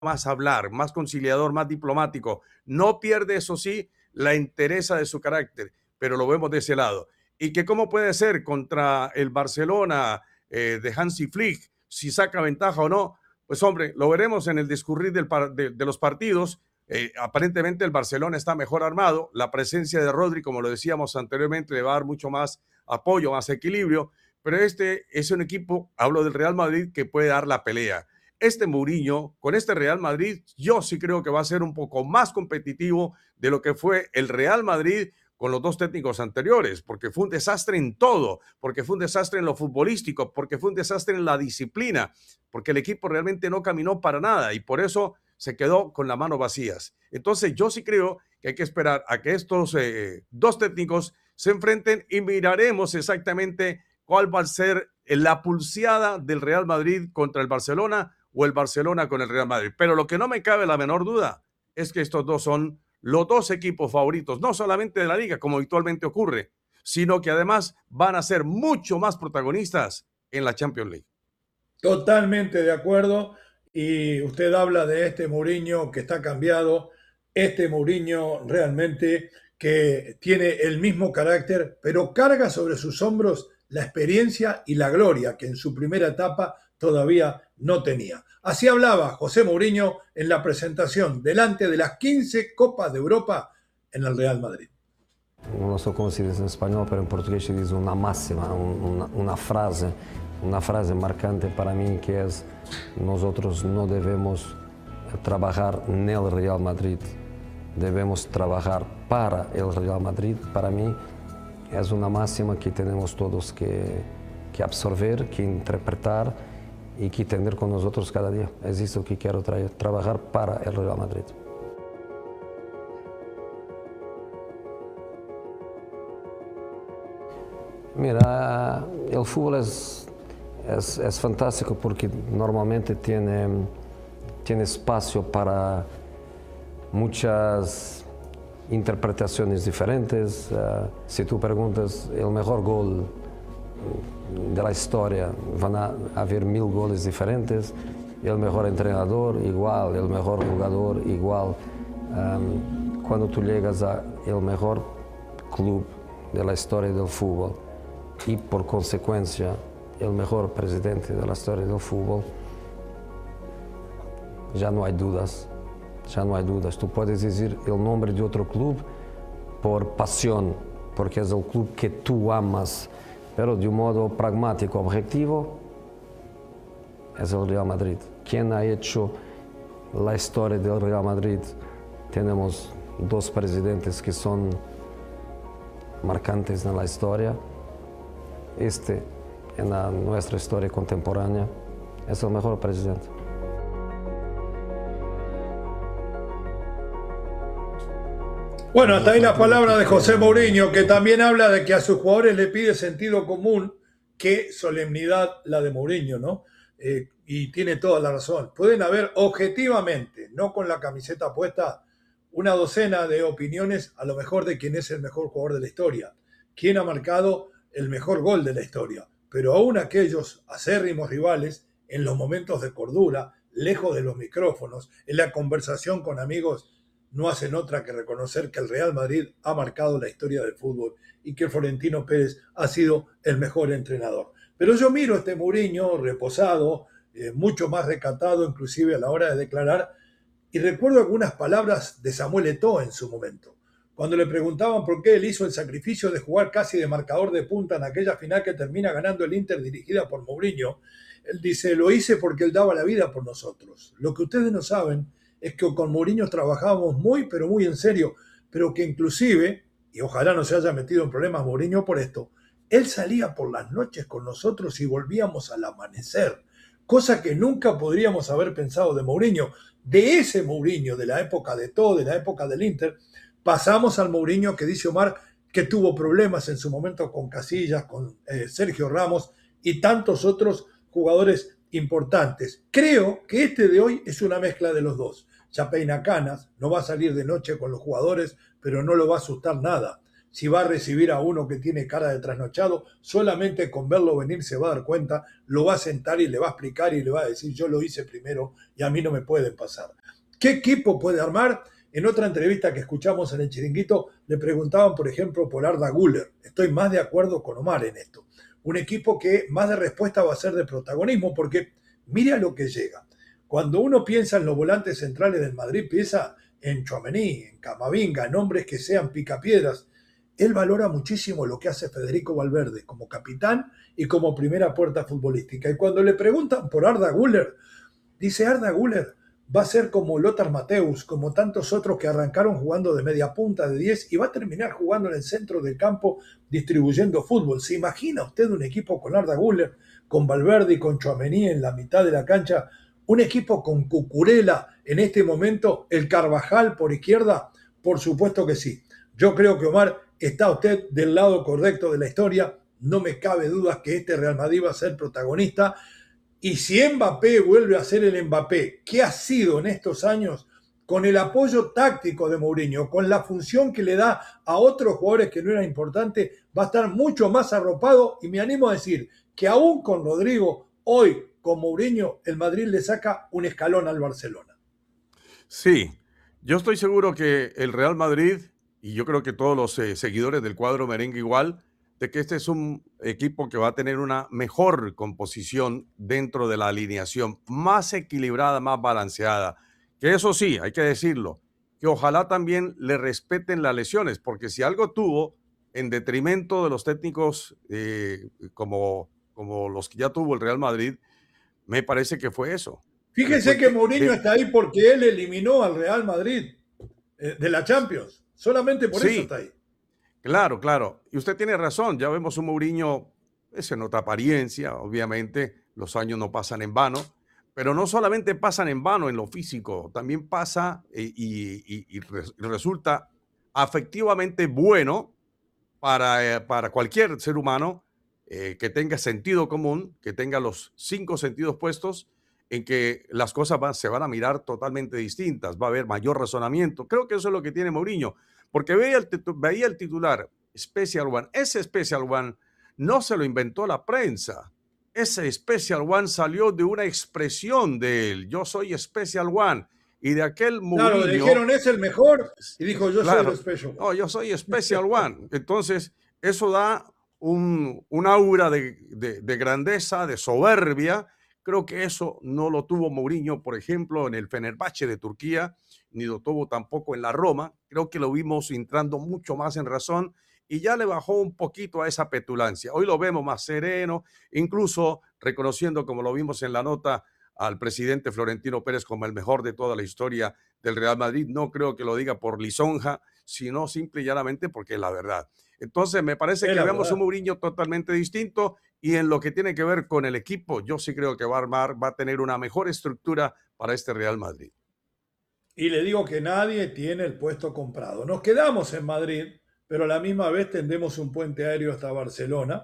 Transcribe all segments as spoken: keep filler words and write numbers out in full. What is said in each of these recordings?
más hablar, más conciliador, más diplomático. No pierde, eso sí, la entereza de su carácter, pero lo vemos de ese lado. ¿Y que cómo puede ser contra el Barcelona eh, de Hansi Flick, si saca ventaja o no? Pues hombre, lo veremos en el discurrir del par de, de los partidos. Eh, aparentemente el Barcelona está mejor armado. La presencia de Rodri, como lo decíamos anteriormente, le va a dar mucho más apoyo, más equilibrio. Pero este es un equipo, hablo del Real Madrid, que puede dar la pelea. Este Mourinho, con este Real Madrid, yo sí creo que va a ser un poco más competitivo de lo que fue el Real Madrid con los dos técnicos anteriores, porque fue un desastre en todo, porque fue un desastre en lo futbolístico, porque fue un desastre en la disciplina, porque el equipo realmente no caminó para nada y por eso se quedó con las manos vacías. Entonces yo sí creo que hay que esperar a que estos eh, dos técnicos se enfrenten y miraremos exactamente cuál va a ser la pulseada del Real Madrid contra el Barcelona o el Barcelona con el Real Madrid. Pero lo que no me cabe la menor duda es que estos dos son los dos equipos favoritos, no solamente de la liga, como habitualmente ocurre, sino que además van a ser mucho más protagonistas en la Champions League. Totalmente de acuerdo. Y usted habla de este Mourinho que está cambiado, este Mourinho realmente que tiene el mismo carácter, pero carga sobre sus hombros la experiencia y la gloria que en su primera etapa todavía no tenía. Así hablaba José Mourinho en la presentación delante de las quince Copas de Europa en el Real Madrid. No sé cómo se dice en español, pero en portugués se dice una máxima, una, una frase, una frase marcante para mí que es: nosotros no debemos trabajar en el Real Madrid, debemos trabajar para el Real Madrid. Para mí es una máxima que tenemos todos que, que absorber, que interpretar y que tener con nosotros cada día. Es eso que quiero traer, trabajar para el Real Madrid. Mira, el fútbol es, es, es fantástico porque normalmente tiene, tiene espacio para muchas interpretaciones diferentes. Uh, si tú preguntas el mejor gol de la historia, van a haber mil goles diferentes. El mejor entrenador, igual. El mejor jugador, igual. Um, cuando tú llegas al mejor club de la historia del fútbol, y por consecuencia el mejor presidente de la historia del fútbol, ya no hay dudas, ya no hay dudas. Tú puedes decir el nombre de otro club por pasión, porque es el club que tú amas, pero de un modo pragmático, objetivo, es el Real Madrid. ¿Quién ha hecho la historia del Real Madrid? Tenemos dos presidentes que son marcantes en la historia. Este, en la, nuestra historia contemporánea, es el mejor presidente. Bueno, hasta ahí las palabras de José Mourinho, que también habla de que a sus jugadores le pide sentido común. Qué solemnidad la de Mourinho, ¿no? Eh, y tiene toda la razón. Pueden haber objetivamente, no con la camiseta puesta, una docena de opiniones a lo mejor de quién es el mejor jugador de la historia, quién ha marcado el mejor gol de la historia, pero aún aquellos acérrimos rivales, en los momentos de cordura, lejos de los micrófonos, en la conversación con amigos, no hacen otra que reconocer que el Real Madrid ha marcado la historia del fútbol y que Florentino Pérez ha sido el mejor entrenador. Pero yo miro a este Mourinho reposado, eh, mucho más recatado inclusive a la hora de declarar, y recuerdo algunas palabras de Samuel Eto'o en su momento. Cuando le preguntaban por qué él hizo el sacrificio de jugar casi de marcador de punta en aquella final que termina ganando el Inter dirigida por Mourinho, él dice: lo hice porque él daba la vida por nosotros. Lo que ustedes no saben es que con Mourinho trabajábamos muy, pero muy en serio, pero que inclusive, y ojalá no se haya metido en problemas Mourinho por esto, él salía por las noches con nosotros y volvíamos al amanecer, cosa que nunca podríamos haber pensado de Mourinho. De ese Mourinho, de la época de todo, de la época del Inter, pasamos al Mourinho que dice Omar que tuvo problemas en su momento con Casillas, con eh, Sergio Ramos y tantos otros jugadores importantes. Creo que este de hoy es una mezcla de los dos. Ya peina canas, no va a salir de noche con los jugadores, pero no lo va a asustar nada. si va a recibir a uno que tiene cara de trasnochado, solamente con verlo venir se va a dar cuenta, lo va a sentar y le va a explicar y le va a decir, yo lo hice primero y a mí no me pueden pasar. ¿Qué equipo puede armar? En otra entrevista que escuchamos en el Chiringuito, le preguntaban, por ejemplo, por Arda Güler. Estoy más de acuerdo con Omar en esto. Un equipo que más de respuesta va a ser de protagonismo, porque mire a lo que llega. Cuando uno piensa en los volantes centrales del Madrid, piensa en Tchouaméni, en Camavinga, en hombres que sean picapiedras. Él valora muchísimo lo que hace Federico Valverde como capitán y como primera puerta futbolística. Y cuando le preguntan por Arda Güler, dice Arda Güler va a ser como Lothar Matthäus, como tantos otros que arrancaron jugando de media punta, de diez, y va a terminar jugando en el centro del campo distribuyendo fútbol. ¿Se imagina usted un equipo con Arda Güler, con Valverde y con Tchouaméni en la mitad de la cancha? Un equipo con Cucurella en este momento, el Carvajal por izquierda, por supuesto que sí. Yo creo que, Omar, está usted del lado correcto de la historia. No me cabe duda que este Real Madrid va a ser protagonista. Y si Mbappé vuelve a ser el Mbappé que ha sido en estos años, con el apoyo táctico de Mourinho, con la función que le da a otros jugadores que no eran importantes, va a estar mucho más arropado. Y me animo a decir que aún con Rodrigo, hoy con Mourinho, el Madrid le saca un escalón al Barcelona. Sí, yo estoy seguro que el Real Madrid, y yo creo que todos los eh, seguidores del cuadro merengue igual, de que este es un equipo que va a tener una mejor composición dentro de la alineación, más equilibrada, más balanceada. Que eso sí, hay que decirlo, que ojalá también le respeten las lesiones, porque si algo tuvo en detrimento de los técnicos eh, como, como los que ya tuvo el Real Madrid, me parece que fue eso. Fíjese Fue que que, Mourinho de, está ahí porque él eliminó al Real Madrid eh, de la Champions. Solamente por eso sí, está ahí. claro, claro. Y usted tiene razón. Ya vemos un Mourinho, es en otra apariencia, obviamente. Los años no pasan en vano. Pero no solamente pasan en vano en lo físico, también pasa eh, y, y- y res- y resulta afectivamente bueno para, eh, para cualquier ser humano eh, que tenga sentido común, que tenga los cinco sentidos puestos, en que las cosas van- se van a mirar totalmente distintas, va a haber mayor razonamiento. Creo que eso es lo que tiene Mourinho, porque veía el, titu- veía el titular, Special One. Ese Special One no se lo inventó la prensa. Ese Special One salió de una expresión de él. Yo soy Special One. Y de aquel Claro, le Mourinho, dijeron es el mejor y dijo yo soy el claro, special one. no, yo soy Special One. Entonces, eso da un, un aura de, de- de grandeza, de soberbia. Creo que eso no lo tuvo Mourinho, por ejemplo, en el Fenerbahce de Turquía, ni lo tuvo tampoco en la Roma. Creo que lo vimos entrando mucho más en razón y ya le bajó un poquito a esa petulancia. Hoy lo vemos más sereno, incluso reconociendo, como lo vimos en la nota, al presidente Florentino Pérez como el mejor de toda la historia del Real Madrid. No creo que lo diga por lisonja, sino simple y llanamente porque es la verdad. Entonces, me parece Es que la vemos un verdad. Mourinho totalmente distinto y en lo que tiene que ver con el equipo, yo sí creo que va a armar, va a tener una mejor estructura para este Real Madrid. Y le digo que nadie tiene el puesto comprado. Nos quedamos en Madrid, pero a la misma vez tendemos un puente aéreo hasta Barcelona.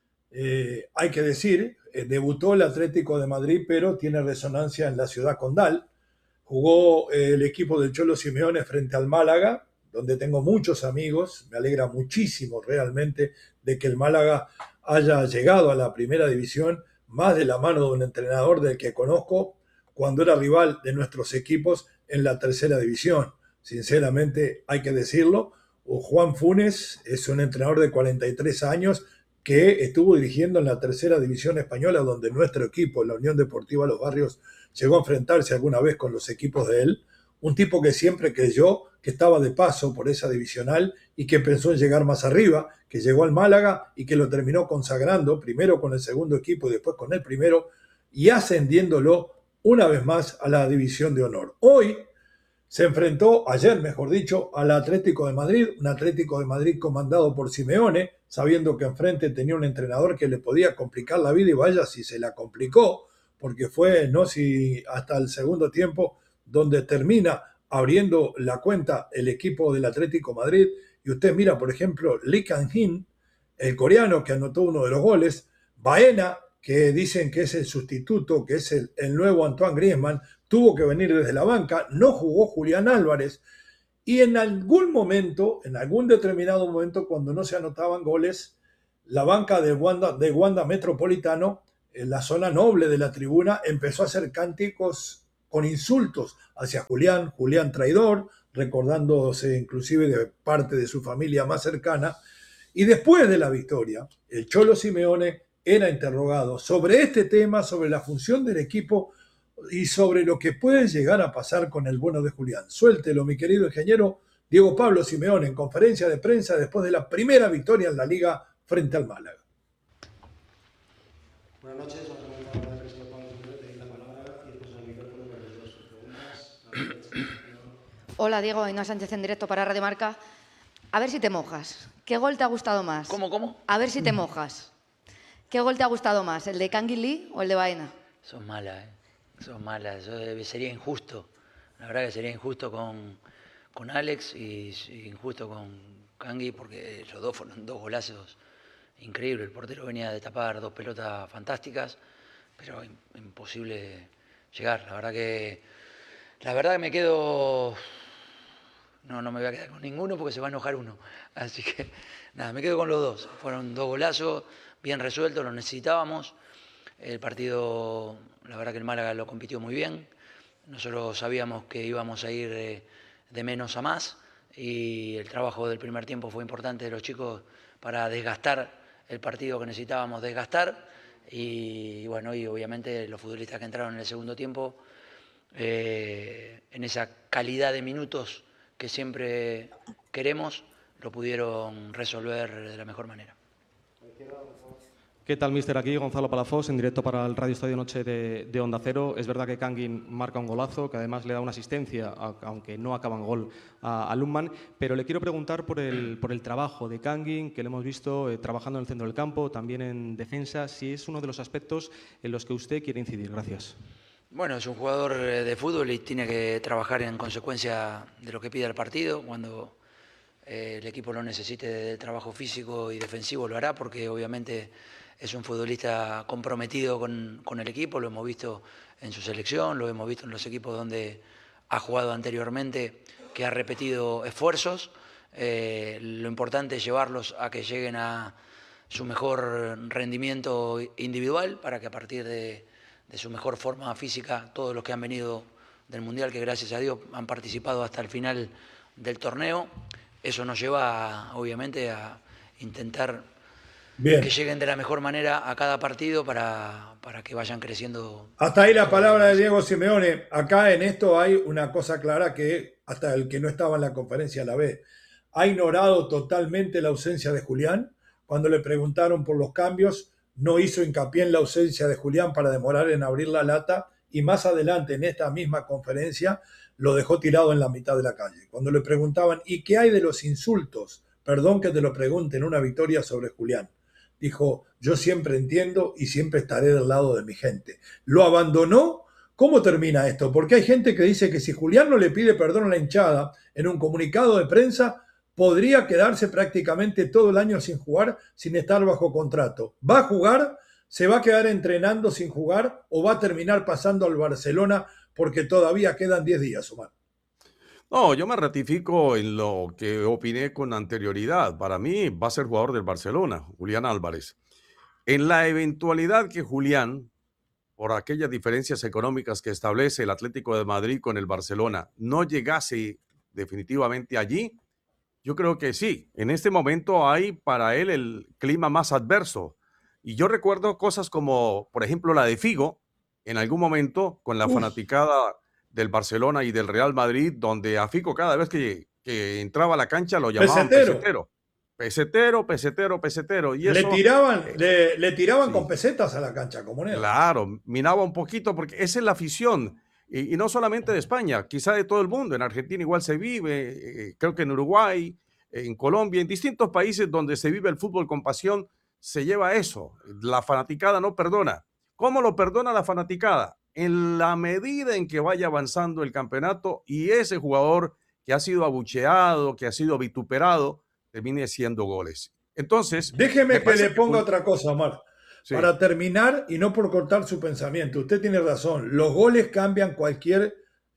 Eh, hay que decir, eh, debutó el Atlético de Madrid, pero tiene resonancia en la ciudad condal. Jugó eh, el equipo del Cholo Simeone frente al Málaga, donde tengo muchos amigos. Me alegra muchísimo realmente de que el Málaga haya llegado a la primera división, más de la mano de un entrenador del que conozco cuando era rival de nuestros equipos en la tercera división. Sinceramente, hay que decirlo. Juan Funes es un entrenador de cuarenta y tres años que estuvo dirigiendo en la tercera división española, donde nuestro equipo, la Unión Deportiva Los Barrios, llegó a enfrentarse alguna vez con los equipos de él. Un tipo que siempre creyó que estaba de paso por esa divisional y que pensó en llegar más arriba, que llegó al Málaga y que lo terminó consagrando, primero con el segundo equipo y después con el primero, y ascendiéndolo una vez más a la división de honor. Hoy se enfrentó, ayer mejor dicho, al Atlético de Madrid, un Atlético de Madrid comandado por Simeone, sabiendo que enfrente tenía un entrenador que le podía complicar la vida, y vaya si se la complicó, porque fue no si hasta el segundo tiempo donde termina abriendo la cuenta el equipo del Atlético de Madrid. Y usted mira, por ejemplo, Lee Kang-in, el coreano que anotó uno de los goles, Baena, que dicen que es el sustituto, que es el, el nuevo Antoine Griezmann, tuvo que venir desde la banca, no jugó Julián Álvarez. Y en algún momento, en algún determinado momento, cuando no se anotaban goles, la banca de Wanda, de Wanda Metropolitano, en la zona noble de la tribuna, empezó a hacer cánticos con insultos hacia Julián, Julián traidor, recordándose inclusive de parte de su familia más cercana. Y después de la victoria, el Cholo Simeone era interrogado sobre este tema, sobre la función del equipo y sobre lo que puede llegar a pasar con el bueno de Julián. Suéltelo, mi querido ingeniero Diego Pablo Simeone, en conferencia de prensa después de la primera victoria en la Liga frente al Málaga. Buenas noches, vamos a comenzar con la presión de Pablo Simeone, tenéis la palabra y después al micrófono para las dos preguntas. Hola Diego, Ainhoa Sánchez en directo para Radio Marca. A ver si te mojas. ¿Qué gol te ha gustado más? ¿Cómo, cómo? A ver si te mojas. ¿Qué gol te ha gustado más, el de Kangin Lee o el de Baena? Sos mala, ¿eh? Sos mala. Eso sería injusto. La verdad que sería injusto con, con Alex y, y injusto con Kangui porque los dos fueron dos golazos increíbles. El portero venía de tapar dos pelotas fantásticas, pero imposible llegar. La verdad que, la verdad que me quedo... No, no me voy a quedar con ninguno porque se va a enojar uno. Así que, nada, me quedo con los dos. Fueron dos golazos, bien resueltos, los necesitábamos. El partido, la verdad que el Málaga lo compitió muy bien. Nosotros sabíamos que íbamos a ir de, de menos a más y el trabajo del primer tiempo fue importante de los chicos para desgastar el partido que necesitábamos desgastar. Y bueno, y obviamente los futbolistas que entraron en el segundo tiempo, eh, en esa calidad de minutos que siempre queremos, lo pudieron resolver de la mejor manera. ¿Qué tal, míster? Aquí Gonzalo Palafox, en directo para el Radio Estadio Noche de, de Onda Cero. Es verdad que Kangin marca un golazo, que además le da una asistencia, aunque no acaba en gol, a, a Lundman. Pero le quiero preguntar por el, por el trabajo de Kangin, que le hemos visto eh, trabajando en el centro del campo, también en defensa, si es uno de los aspectos en los que usted quiere incidir. Gracias. Bueno, es un jugador de fútbol y tiene que trabajar en consecuencia de lo que pide el partido. Cuando eh, el equipo lo necesite de trabajo físico y defensivo lo hará, porque obviamente es un futbolista comprometido con, con el equipo. Lo hemos visto en su selección, lo hemos visto en los equipos donde ha jugado anteriormente, que ha repetido esfuerzos. Eh, lo importante es llevarlos a que lleguen a su mejor rendimiento individual para que a partir de... de su mejor forma física, todos los que han venido del Mundial, que gracias a Dios han participado hasta el final del torneo, eso nos lleva obviamente a intentar Bien. que lleguen de la mejor manera a cada partido para, para que vayan creciendo. Hasta ahí la palabra de Diego Simeone. Acá en esto hay una cosa clara que hasta el que no estaba en la conferencia la ve. Ha ignorado totalmente la ausencia de Julián. Cuando le preguntaron por los cambios, no hizo hincapié en la ausencia de Julián para demorar en abrir la lata y más adelante en esta misma conferencia lo dejó tirado en la mitad de la calle. Cuando le preguntaban, ¿y qué hay de los insultos? Perdón que te lo pregunte en una victoria sobre Julián. Dijo, yo siempre entiendo y siempre estaré del lado de mi gente. ¿Lo abandonó? ¿Cómo termina esto? Porque hay gente que dice que si Julián no le pide perdón a la hinchada en un comunicado de prensa, podría quedarse prácticamente todo el año sin jugar, sin estar bajo contrato. ¿Va a jugar? ¿Se va a quedar entrenando sin jugar? ¿O va a terminar pasando al Barcelona porque todavía quedan diez días, Omar? No, yo me ratifico en lo que opiné con anterioridad. Para mí va a ser jugador del Barcelona, Julián Álvarez. En la eventualidad que Julián, por aquellas diferencias económicas que establece el Atlético de Madrid con el Barcelona, no llegase definitivamente allí, yo creo que sí. En este momento hay para él el clima más adverso. Y yo recuerdo cosas como, por ejemplo, la de Figo, en algún momento con la Uf. fanaticada del Barcelona y del Real Madrid, donde a Figo cada vez que, que entraba a la cancha lo llamaban pesetero. Pesetero, pesetero, pesetero, pesetero. Y le eso, tiraban, eh, le, le tiraban sí. con pesetas a la cancha, como él. Claro, minaba un poquito porque esa es la afición. Y, y no solamente de España, quizá de todo el mundo. En Argentina igual se vive, eh, creo que en Uruguay, en Colombia, en distintos países donde se vive el fútbol con pasión, se lleva eso. La fanaticada no perdona. ¿Cómo lo perdona la fanaticada? En la medida en que vaya avanzando el campeonato y ese jugador que ha sido abucheado, que ha sido vituperado, termine haciendo goles. Entonces, déjeme que le ponga que... otra cosa, Omar. Sí. Para terminar, y no por cortar su pensamiento, usted tiene razón, los goles cambian cualquier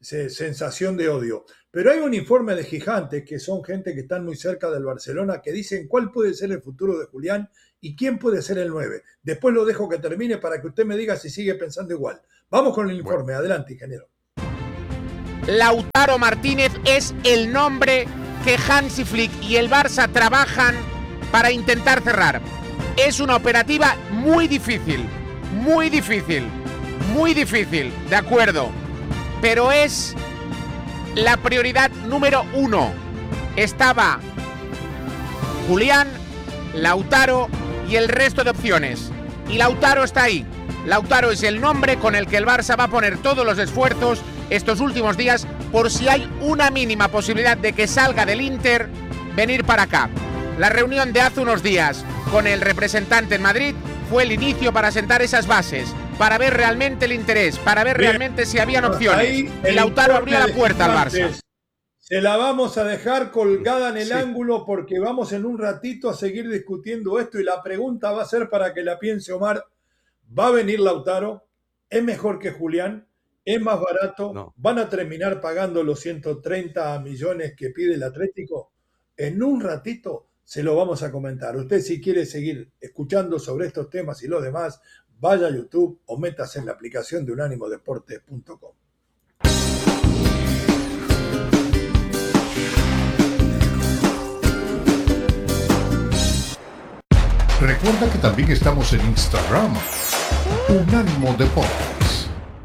sensación de odio. Pero hay un informe de Gigantes, que son gente que están muy cerca del Barcelona, que dicen cuál puede ser el futuro de Julián y quién puede ser el nueve. Después lo dejo que termine para que usted me diga si sigue pensando igual. Vamos con el informe. Bueno. Adelante, ingeniero. Lautaro Martínez es el nombre que Hansi Flick y el Barça trabajan para intentar cerrar. Es una operativa muy difícil, muy difícil, muy difícil, de acuerdo. Pero es la prioridad número uno. Estaba Julián, Lautaro y el resto de opciones. Y Lautaro está ahí. Lautaro es el nombre con el que el Barça va a poner todos los esfuerzos estos últimos días por si hay una mínima posibilidad de que salga del Inter, venir para acá. La reunión de hace unos días con el representante en Madrid fue el inicio para sentar esas bases, para ver realmente el interés, para ver Bien. realmente si habían opciones. Ahí, y Lautaro abrió la puerta al Barça. Se la vamos a dejar colgada en el sí. ángulo porque vamos en un ratito a seguir discutiendo esto y la pregunta va a ser para que la piense Omar. ¿Va a venir Lautaro? ¿Es mejor que Julián? ¿Es más barato? No. ¿Van a terminar pagando los ciento treinta millones que pide el Atlético? En un ratito se lo vamos a comentar. Usted, si quiere seguir escuchando sobre estos temas y los demás, vaya a YouTube o métase en la aplicación de unánimo deportes punto com. Recuerda que también estamos en Instagram, Unánimo Deportes.